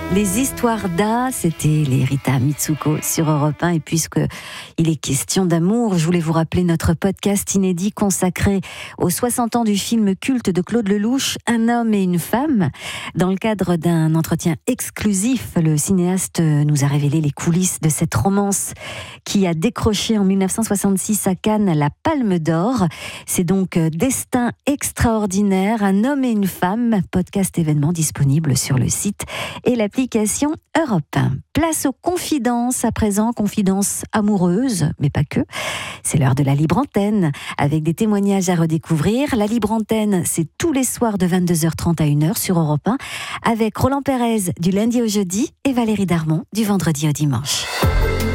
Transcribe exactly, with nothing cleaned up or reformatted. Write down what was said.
Les histoires d'A, c'était les Rita Mitsuko sur Europe un. Et puisque il est question d'amour, je voulais vous rappeler notre podcast inédit consacré aux soixante ans du film culte de Claude Lelouch, Un homme et une femme. Dans le cadre d'un entretien exclusif, le cinéaste nous a révélé les coulisses de cette romance qui a décroché en dix-neuf cent soixante-six à Cannes la Palme d'Or. C'est donc Destin extraordinaire, un homme et une femme, podcast événement disponible sur le site et l'application Europe un. Place aux confidences à présent, confidences amoureuses, mais pas que. C'est l'heure de la Libre Antenne, avec des témoignages à redécouvrir. La Libre Antenne, c'est tous les soirs de vingt-deux heures trente à une heure sur Europe un, avec Roland Pérez du lundi au jeudi et Valérie Darmon du vendredi au dimanche.